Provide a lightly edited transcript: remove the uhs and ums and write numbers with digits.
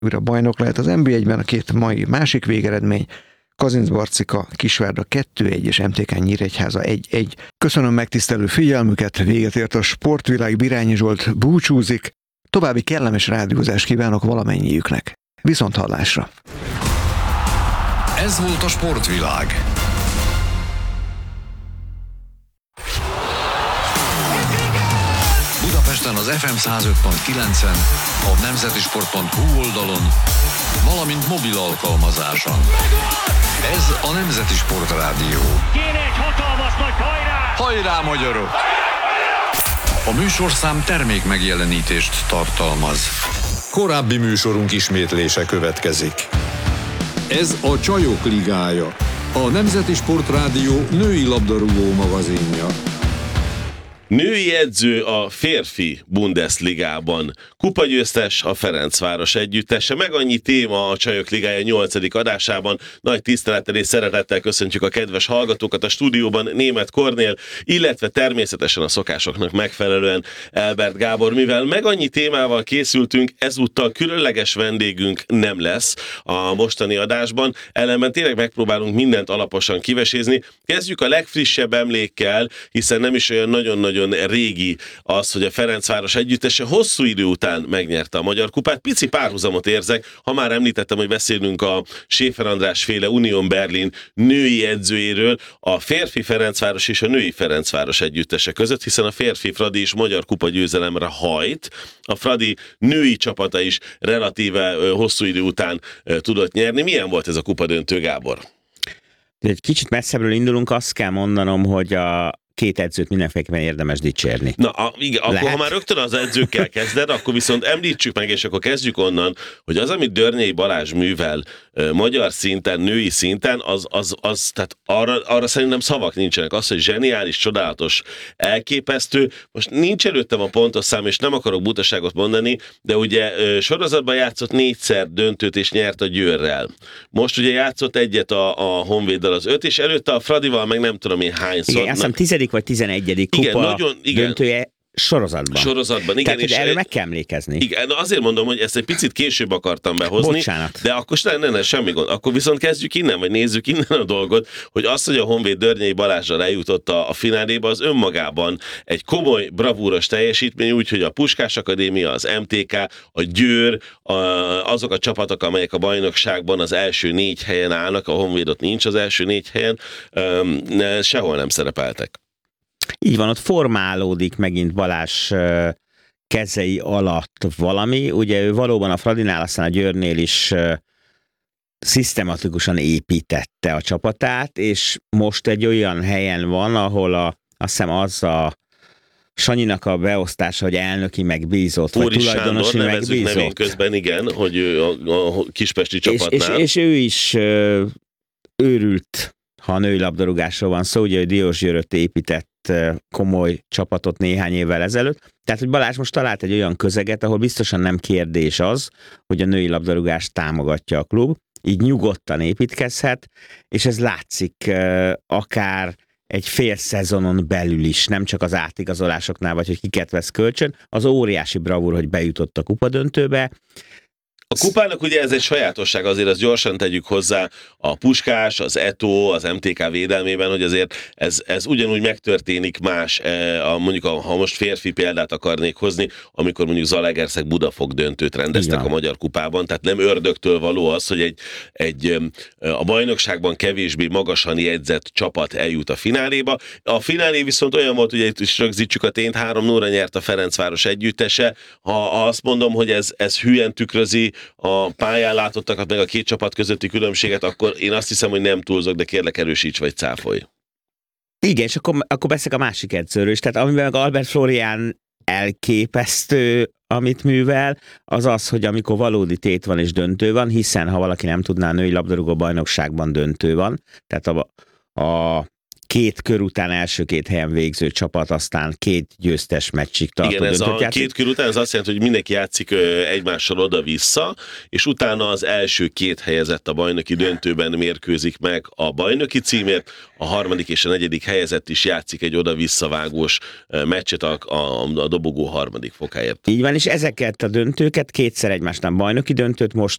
újra bajnok lehet az NB1-ben, a két mai másik végeredmény, Kazincbarcika, Kisvárda 2-1 és MTK Nyíregyháza 1-1. Köszönöm megtisztelő figyelmüket, véget ért a Sportvilág, Birányi Zsolt búcsúzik. További kellemes rádiózást kívánok valamennyiüknek. Viszonthallásra! Ez volt a Sportvilág. Budapesten az FM 105.9-en, a nemzetisport.hu oldalon, valamint mobil alkalmazáson. Ez a Nemzeti Sport Rádió. Kéne egy hatalmas nagy hajrá! Hajrá, magyarok! A műsorszám termék megjelenítést tartalmaz. Korábbi műsorunk ismétlése következik. Ez a Csajok Ligája, a Nemzeti Sport Rádió női labdarúgó magazinja. Női edző a férfi Bundesligában. Kupagyőztes a Ferencváros együttese. Meg annyi téma a Csajok Ligája 8. adásában. Nagy tisztelettel és szeretettel köszöntjük a kedves hallgatókat a stúdióban, Németh Kornél, illetve természetesen a szokásoknak megfelelően Elbert Gábor. Mivel meg annyi témával készültünk, ezúttal különleges vendégünk nem lesz a mostani adásban. Ellenben tényleg megpróbálunk mindent alaposan kivesézni. Kezdjük a legfrissebb emlékkel, hiszen nem is olyan nagyon-nagyon régi az, hogy a Ferencváros együttese hosszú idő után megnyerte a Magyar Kupát. Pici párhuzamot érzek, ha már említettem, hogy beszélünk a Schäfer András féle Union Berlin női edzőjéről, a férfi Ferencváros és a női Ferencváros együttese között, hiszen a férfi Fradi is Magyar Kupa győzelemre hajt, a Fradi női csapata is relatíve hosszú idő után tudott nyerni. Milyen volt ez a kupadöntő, Gábor? Egy kicsit messzebbről indulunk, azt kell mondanom, hogy a két edzőt mindenféleképpen érdemes dicsérni. Na, igen, akkor ha már rögtön az edzőkkel kezded, akkor viszont említsük meg, és akkor kezdjük onnan, hogy az, amit Dörnyei Balázs művel magyar szinten, női szinten, az tehát arra szerintem szavak nincsenek. Az, hogy zseniális, csodálatos, elképesztő. Most nincs előttem a pontos szám, és nem akarok butaságot mondani, de ugye sorozatban játszott 4-szer döntőt, és nyert a Győrrel. Most ugye játszott egyet a Honvéddal az 5, és előtte a Fradival meg nem tudom én hányszor. Igen, azt hiszem 10. vagy 11. kupa döntője sorozatban, igen. Tehát, és erről meg kell emlékezni. Igen, azért mondom, hogy ezt egy picit később akartam behozni. Bocsánat. De akkor ne, semmi gond. Akkor viszont kezdjük innen, vagy nézzük innen a dolgot, hogy azt, hogy a Honvéd Dörnyei Balázsral eljutott a fináléba, az önmagában egy komoly, bravúros teljesítmény, úgyhogy a Puskás Akadémia, az MTK, a Győr, azok a csapatok, amelyek a bajnokságban az első 4 helyen állnak, a Honvédot nincs az első 4 helyen, sehol nem szerepeltek. Így van, ott formálódik megint Balázs kezei alatt valami. Ugye ő valóban a Fradinál, aztán a Győrnél is szisztematikusan építette a csapatát, és most egy olyan helyen van, ahol azt hiszem az a Sanyinak a beosztása, hogy elnöki megbízott, vagy tulajdonosi megbízott. Nevén közben, igen, hogy ő a kispesti csapatnál. És ő is őrült, ha a női labdarúgásról van szó, ugye, hogy Diósgyőröt épített komoly csapatot néhány évvel ezelőtt. Tehát, hogy Balázs most talált egy olyan közeget, ahol biztosan nem kérdés az, hogy a női labdarúgást támogatja a klub, így nyugodtan építkezhet, és ez látszik akár egy fél szezonon belül is, nem csak az átigazolásoknál, vagy hogy kiket vesz kölcsön, az óriási bravúr, hogy bejutott a kupadöntőbe. A kupának ugye ez egy sajátosság, azért azt gyorsan tegyük hozzá, a Puskás, az Eto, az MTK védelmében, hogy azért ez ugyanúgy megtörténik más, mondjuk ha most férfi példát akarnék hozni, amikor mondjuk Zalaegerszeg Budafok döntőt rendeztek a Magyar Kupában, tehát nem ördögtől való az, hogy a bajnokságban kevésbé magasan jegyzett csapat eljut a fináléba. A finálé viszont olyan volt, ugye itt is rögzítsük a tényt, 3-0-ra nyert a Ferencváros együttese. Ha azt mondom, hogy ez hülyen tükrözi a pályán látottakat, meg a két csapat közötti különbséget, akkor én azt hiszem, hogy nem túlzok, de kérlek erősíts vagy cáfolj. Igen, és akkor beszélek a másik edzőről is. Tehát amiben meg Albert Florian elképesztő, amit művel, az, hogy amikor valódi tét van és döntő van, hiszen ha valaki nem tudná, a női labdarúgó bajnokságban döntő van, tehát a két kör után első két helyen végző csapat aztán két győztes meccsig tartó Igen, ez döntőt a játszik. két kör után ez azt jelenti, hogy mindenki játszik egymással oda-vissza, és utána az első két helyezett a bajnoki döntőben mérkőzik meg a bajnoki címért, a harmadik és a negyedik helyezett is játszik egy oda-visszavágós meccset a dobogó harmadik fokáért. Így van, és ezeket a döntőket kétszer egymásnál bajnoki döntőt most